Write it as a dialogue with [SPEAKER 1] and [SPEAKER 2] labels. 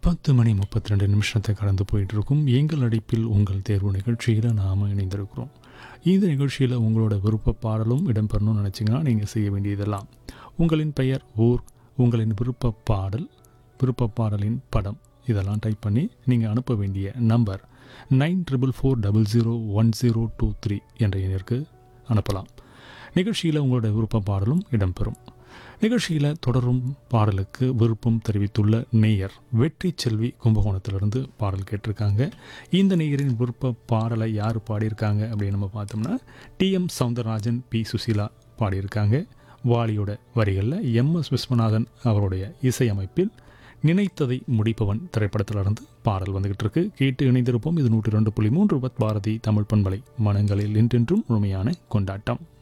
[SPEAKER 1] 10:32 கடந்து போயிட்டுருக்கும். எங்கள் அழைப்பில் உங்கள் தேர்வு நிகழ்ச்சியில் நாம் இணைந்திருக்கிறோம். இந்த நிகழ்ச்சியில் உங்களோட விருப்ப பாடலும் இடம்பெறணும்னு நினச்சிங்கன்னா நீங்கள் செய்ய வேண்டியதெல்லாம் உங்களின் பெயர், ஊர், உங்களின் விருப்ப பாடலின் படம் இதெல்லாம் டைப் பண்ணி நீங்கள் அனுப்ப வேண்டிய நம்பர் 94401023 என்ற எண்ணிற்கு அனுப்பலாம். நிகழ்ச்சியில் உங்களோட விருப்ப பாடலும் இடம்பெறும். நிகழ்ச்சியில் தொடரும் பாடலுக்கு விருப்பம் தெரிவித்துள்ள நேயர் வெற்றி செல்வி கும்பகோணத்திலிருந்து பாடல் கேட்டிருக்காங்க. இந்த நேயரின் விருப்ப பாடலை யார் பாடியிருக்காங்க அப்படின்னு நம்ம பார்த்தோம்னா டிஎம் சௌந்தரராஜன், பி சுசீலா பாடியிருக்காங்க. வாலியோட வரிகளில் எம்எஸ் விஸ்வநாதன் அவருடைய இசையமைப்பில் நினைத்ததை முடிப்பவன் திரைப்படத்திலிருந்து பாடல் வந்துகிட்டு இருக்கு. கேட்டு இணைந்திருப்போம். இது 102.3 பாரதி தமிழ் பண்பலை, மனங்களில் என்றென்றும் முழுமையான கொண்டாட்டம்.